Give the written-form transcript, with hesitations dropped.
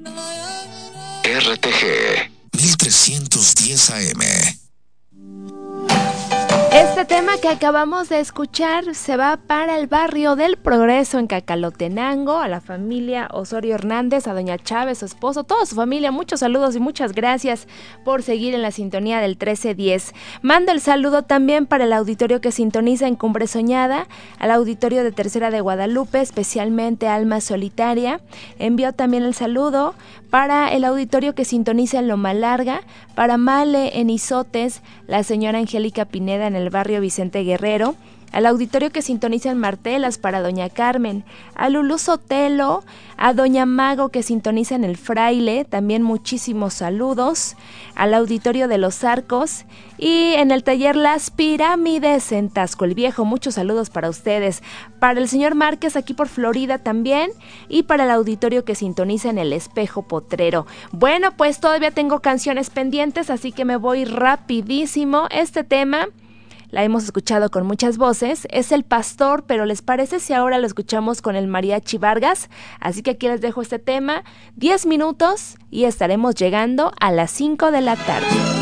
RTG 1310 AM. Este tema que acabamos de escuchar se va para el barrio del Progreso en Cacalotenango, a la familia Osorio Hernández, a doña Chávez, su esposo, toda su familia. Muchos saludos y muchas gracias por seguir en la sintonía del 1310. Mando el saludo también para el auditorio que sintoniza en Cumbre Soñada, al auditorio de Tercera de Guadalupe, especialmente Alma Solitaria. Envío también el saludo para el auditorio que sintoniza en Loma Larga, para Male en Izotes, la señora Angélica Pineda en el barrio Vicente Guerrero, al auditorio que sintoniza en Martelas para doña Carmen, a Lulú Sotelo, a doña Mago que sintoniza en el Fraile, también muchísimos saludos, al auditorio de Los Arcos y en el taller Las Pirámides en Tasco el Viejo. Muchos saludos para ustedes, para el señor Márquez aquí por Florida también y para el auditorio que sintoniza en el Espejo Potrero. Bueno, pues todavía tengo canciones pendientes, así que me voy rapidísimo. Este tema la hemos escuchado con muchas voces, es El Pastor, pero ¿les parece si ahora lo escuchamos con el Mariachi Vargas? Así que aquí les dejo este tema, 10 minutos y estaremos llegando a las 5 de la tarde.